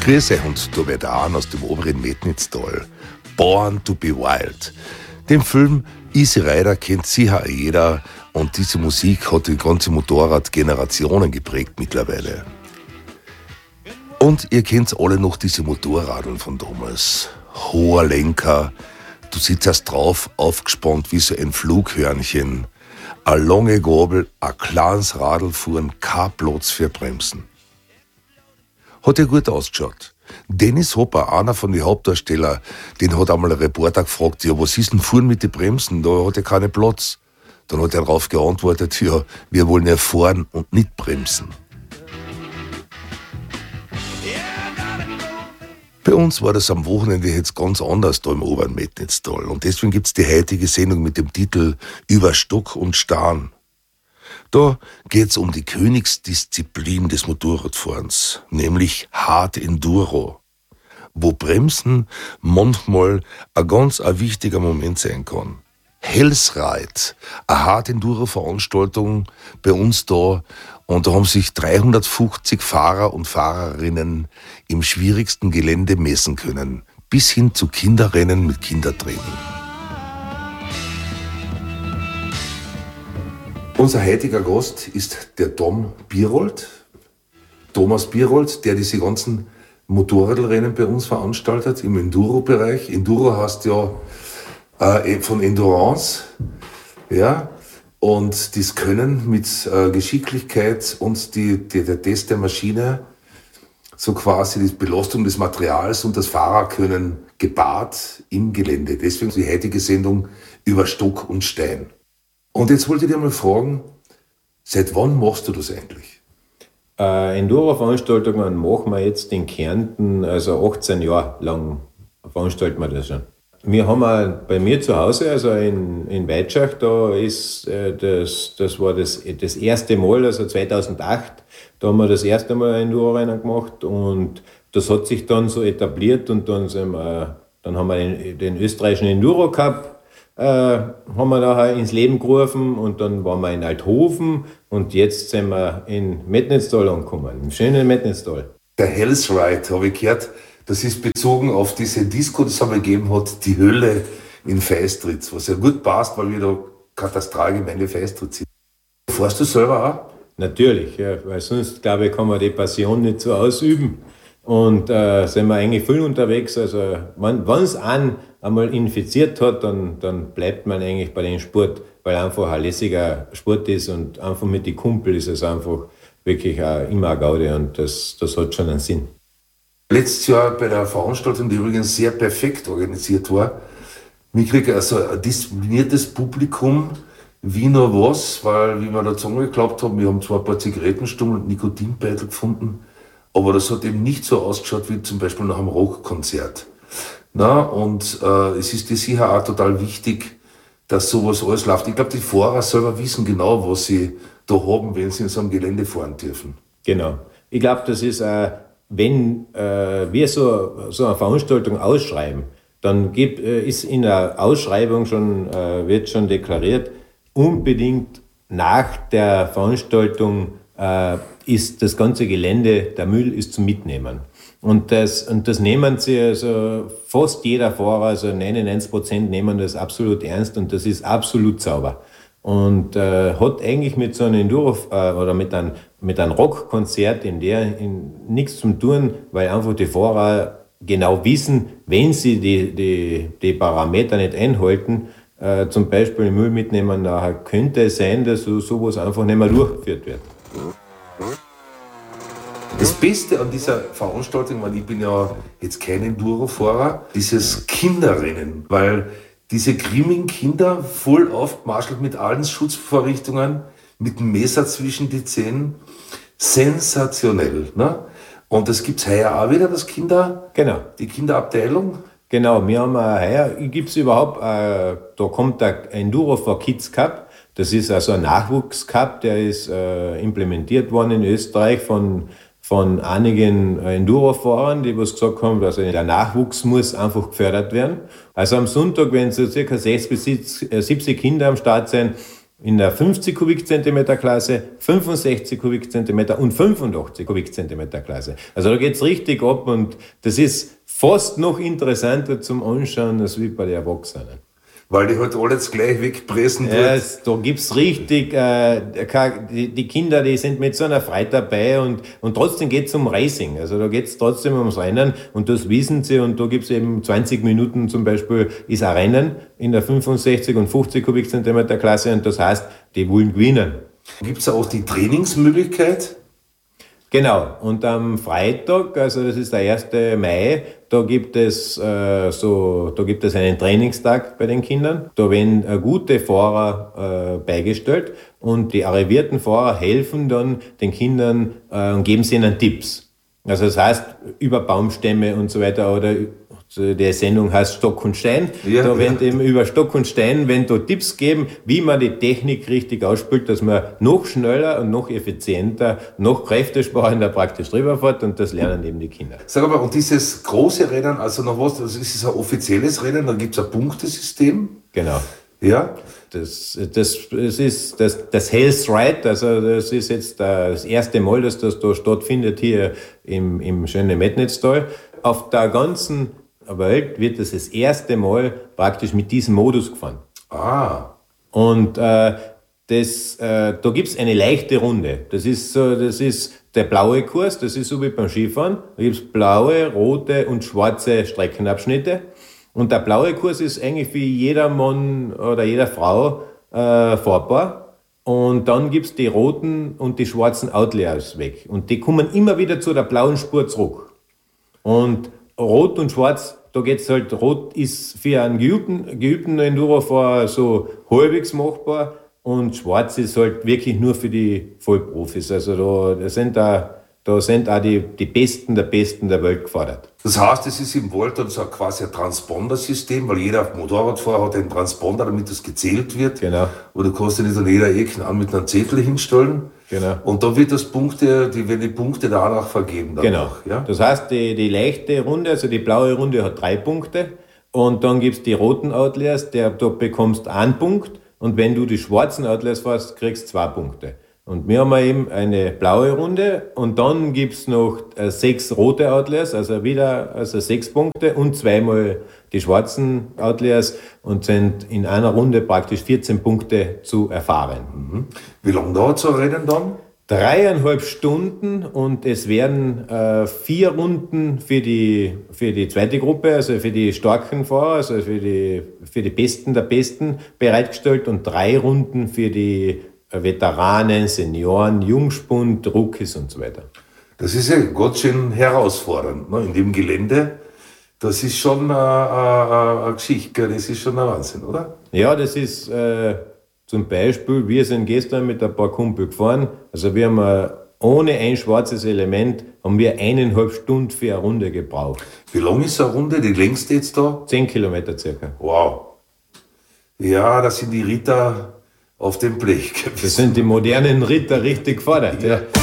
Grüß euch und da wird auch aus dem oberen Metnitztal. Born to be Wild. Den Film Easy Rider kennt sicher jeder und diese Musik hat die ganze Motorradgenerationen geprägt mittlerweile. Und ihr kennt alle noch diese Motorradeln von damals. Hoher Lenker, du sitzt drauf, aufgespannt wie so ein Flughörnchen. Eine lange Gabel, ein kleines Radl fuhren, kein Platz für Bremsen. Hat ja gut ausgeschaut. Dennis Hopper, einer von den Hauptdarstellern, den hat einmal ein Reporter gefragt, ja, was ist denn fahren mit den Bremsen? Da hat er keinen Platz. Dann hat er darauf geantwortet, ja, wir wollen ja fahren und nicht bremsen. Bei uns war das am Wochenende jetzt ganz anders da im oberen Metnitztal. Und deswegen gibt's die heutige Sendung mit dem Titel Über Stock und Stein. Da geht's um die Königsdisziplin des Motorradfahrens, nämlich Hard Enduro, wo Bremsen manchmal ein ganz wichtiger Moment sein kann. Hells Ride, eine Hard Enduro Veranstaltung bei uns da, und da haben sich 350 Fahrer und Fahrerinnen im schwierigsten Gelände messen können, bis hin zu Kinderrennen mit Kindertraining. Unser heutiger Gast ist der Thomas Bierold, der diese ganzen Motorradrennen bei uns veranstaltet im Enduro-Bereich. Enduro heißt ja von Endurance, ja, und das Können mit Geschicklichkeit und der Test der Maschine, so quasi die Belastung des Materials und das Fahrerkönnen gepaart im Gelände. Deswegen die heutige Sendung über Stock und Stein. Und jetzt wollte ich dir mal fragen, seit wann machst du das eigentlich? Enduro-Veranstaltungen machen wir jetzt in Kärnten, also 18 Jahre lang veranstalten wir das schon. Wir haben bei mir zu Hause, also in Weitschach, da ist, das war das erste Mal, also 2008, da haben wir das erste Mal ein Enduro-Rennen gemacht und das hat sich dann so etabliert und dann haben wir den österreichischen Enduro Cup haben wir da ins Leben gerufen und dann waren wir in Althofen und jetzt sind wir in Metnitztal angekommen, im schönen Metnitztal. Der Hells Ride, habe ich gehört, das ist bezogen auf diese Disco, die es aber gegeben hat, die Hölle in Feistritz, was ja gut passt, weil wir da Katastralgemeinde Feistritz sind. Fährst du selber auch? Natürlich, ja, weil sonst, glaube ich, kann man die Passion nicht so ausüben. Und sind wir eigentlich viel unterwegs. Also wenn es einen einmal infiziert hat, dann bleibt man eigentlich bei dem Sport, weil einfach ein lässiger Sport ist und einfach mit den Kumpel ist es einfach wirklich auch immer eine Gaudi und das hat schon einen Sinn. Letztes Jahr bei der Veranstaltung, die übrigens sehr perfekt organisiert war, ich kriege also ein diszipliniertes Publikum wie noch was, weil, wie wir da zusammengeklappt haben, wir haben zwar ein paar Zigarettenstummel und Nikotinbeutel gefunden, aber das hat eben nicht so ausgeschaut wie zum Beispiel nach einem Rockkonzert. Und es ist dir sicher auch total wichtig, dass sowas alles läuft. Ich glaube, die Fahrer selber wissen genau, was sie da haben, wenn sie in so einem Gelände fahren dürfen. Genau. Ich glaube, das ist, wenn wir so eine Veranstaltung ausschreiben, dann ist in der Ausschreibung wird schon deklariert, unbedingt nach der Veranstaltung ist das ganze Gelände, der Müll ist zum Mitnehmen. Und das nehmen sie, also fast jeder Fahrer, also 99% nehmen das absolut ernst und das ist absolut sauber. Und hat eigentlich mit so einem Enduro oder mit einem Rockkonzert nichts zu tun, weil einfach die Fahrer genau wissen, wenn sie die Parameter nicht einhalten, zum Beispiel den Müll mitnehmen, nachher könnte es sein, dass sowas einfach nicht mehr durchgeführt wird. Das Beste an dieser Veranstaltung, weil ich bin ja jetzt kein Enduro-Fahrer, dieses Kinderrennen, weil diese grimmigen Kinder voll aufgemarschelt mit allen Schutzvorrichtungen, mit dem Messer zwischen die Zähnen, sensationell, ne? Und das gibt's heuer auch wieder, die Kinderabteilung. Genau, wir haben heuer, gibt's überhaupt, da kommt der Enduro for Kids Cup, das ist also ein Nachwuchscup, der ist implementiert worden in Österreich von einigen Enduro-Fahrern, die was gesagt haben, dass der Nachwuchs muss einfach gefördert werden. Also am Sonntag, wenn so circa 60 bis 70 Kinder am Start sind, in der 50 Kubikzentimeter Klasse, 65 Kubikzentimeter und 85 Kubikzentimeter Klasse. Also da geht's richtig ab und das ist fast noch interessanter zum Anschauen als wie bei den Erwachsenen. Weil die halt alles gleich wegpressen ja, da gibt's richtig, die Kinder, die sind mit so einer Freude dabei und trotzdem geht's um Racing. Also da geht's trotzdem ums Rennen und das wissen sie und da gibt's eben 20 Minuten zum Beispiel ist ein Rennen in der 65 und 50 Kubikzentimeter Klasse und das heißt, die wollen gewinnen. Gibt's auch die Trainingsmöglichkeit? Genau, und am Freitag, also das ist der 1. Mai, da gibt es einen Trainingstag bei den Kindern. Da werden gute Fahrer beigestellt und die arrivierten Fahrer helfen dann den Kindern und geben sie ihnen Tipps. Also das heißt, über Baumstämme und so weiter oder die Sendung heißt Stock und Stein. Ja, da werden eben über Stock und Stein, wenn da Tipps geben, wie man die Technik richtig ausspielt, dass man noch schneller und noch effizienter, noch kräftesparender praktisch drüber fährt und das lernen eben die Kinder. Sag mal, und dieses große Rennen, also noch was, also ist es ein offizielles Rennen, dann gibt es ein Punktesystem? Genau. Ja? Das ist das Health Ride, also das ist jetzt das erste Mal, dass das da stattfindet hier im schönen Metnitztal. Auf der ganzen Welt wird das erste Mal praktisch mit diesem Modus gefahren. Ah. Und da gibt's eine leichte Runde. Das ist der blaue Kurs, das ist so wie beim Skifahren. Da gibt's blaue, rote und schwarze Streckenabschnitte. Und der blaue Kurs ist eigentlich für jeder Mann oder jeder Frau fahrbar. Und dann gibt's die roten und die schwarzen Outliers weg. Und die kommen immer wieder zu der blauen Spur zurück. Und Rot und Schwarz, da geht's halt, Rot ist für einen geübten Endurofahrer so halbwegs machbar und Schwarz ist halt wirklich nur für die Vollprofis. Also da sind auch die Besten der Besten der Welt gefordert. Das heißt, es ist im Wald dann so quasi ein Transponder-System, weil jeder Motorradfahrer hat einen Transponder, damit das gezählt wird. Genau. Und du kannst ja nicht an jeder Ecke an mit einem Zettel hinstellen. Genau. Und da wird werden die Punkte danach vergeben. Genau. Ja? Das heißt, die leichte Runde, also die blaue Runde hat 3 Punkte und dann gibt's die roten Outliers, da bekommst 1 Punkt und wenn du die schwarzen Outliers fährst, kriegst du 2 Punkte. Und wir haben eben eine blaue Runde und dann gibt's noch 6 rote Outliers, also 6 Punkte und 2-mal die schwarzen Outliers und sind in einer Runde praktisch 14 Punkte zu erfahren. Mhm. Wie lange dauert so ein Rennen dann? 3,5 Stunden und es werden 4 Runden für die zweite Gruppe, also für die starken Fahrer, also für die Besten der Besten bereitgestellt und 3 Runden für die Veteranen, Senioren, Jungspund, Rookies und so weiter. Das ist ja ganz schön herausfordernd, ne? In dem Gelände. Das ist schon eine Geschichte, das ist schon ein Wahnsinn, oder? Ja, das ist zum Beispiel, wir sind gestern mit ein paar Kumpel gefahren, also wir haben ohne ein schwarzes Element, haben wir 1,5 Stunden für eine Runde gebraucht. Wie lang ist eine Runde, die längste jetzt da? 10 Kilometer circa. Wow. Ja, das sind die Ritter auf dem Blech. Das sind die modernen Ritter richtig gefordert, ja.